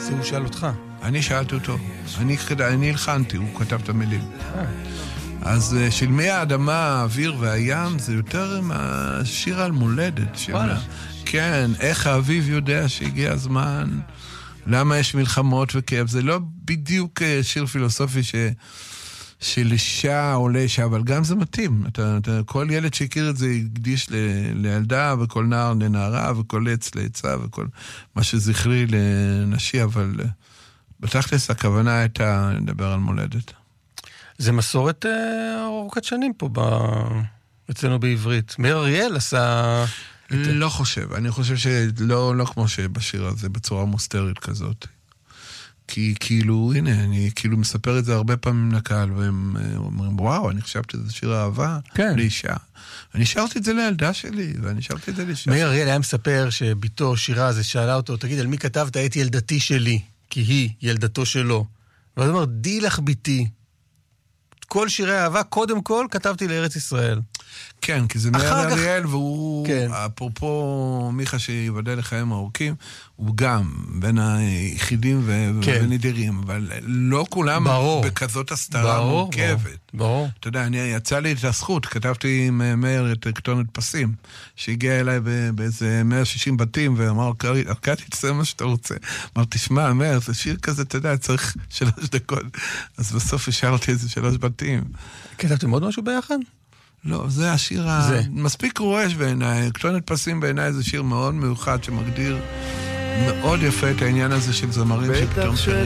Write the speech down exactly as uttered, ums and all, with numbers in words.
זה הוא שאל אותך. אני שאלתי אותו. אני, אני הלחנתי, הוא כתב את המילים. אז של מי האדמה, האוויר והים, זה יותר מהשיר על מולדת. וואלה. כן, איך האביב יודע שהגיע הזמן, למה יש מלחמות וכאב. זה לא בדיוק שיר פילוסופי ש... של אישה או לאישה, אבל גם זה מתאים. אתה, אתה, כל ילד שהכיר את זה יקדיש ל, לילדה, וכל נער לנערה, וכל עץ לעצה, וכל מה שזכרי לנשי, אבל בתכלס הכוונה הייתה לדבר על מולדת. זה מסורת אה, ארוכת שנים פה ב... אצלנו בעברית. מאיר אריאל עשה... לא חושב. אני חושב שלא לא כמו שבשיר הזה, בצורה מוסתרית כזאת. כי כאילו, הנה, אני כאילו מספר את זה הרבה פעמים לקהל, והם אומרים, וואו, אני חשבתי שזה שיר אהבה כן. לאישה. אני שרתי את זה לילדה שלי, ואני שרתי את זה לאישה. מאיר אריאל היה מספר שביתו שירה, זה שאלה אותו, תגיד, על מי כתבת את ילדתי שלי? כי היא ילדתו שלו. ואז הוא אומר, די לך ביתי. כל שירי אהבה, קודם כל, כתבתי לארץ ישראל. כן, כי זה מאיר אריאל, והוא, כן. אפרופו מיכה שיוודא לחיים ארוכים, הוא גם בין היחידים ו... כן. ונדירים, אבל לא כולם ברור. בכזאת הסתרה ברור, מורכבת. ברור, ברור. אתה יודע, אני, יצא לי את הזכות, כתבתי עם מאיר את כתונת פסים, שהגיע אליי באיזה מאה ושישים בתים, ואמר, ארקדי, תעשה מה שאתה רוצה. אמר, תשמע, מאיר, זה שיר כזה, אתה יודע, צריך שלוש דקות. אז בסוף השארתי איזה שלוש בתים. כתבתם עוד משהו ביחד? לא, זה השיר זה. המספיק רועש בעיניי. כתונת פסים בעיניי זה שיר מאוד מיוחד שמגדיר מאוד יפה את העניין הזה של זמרים שפתאום שרים.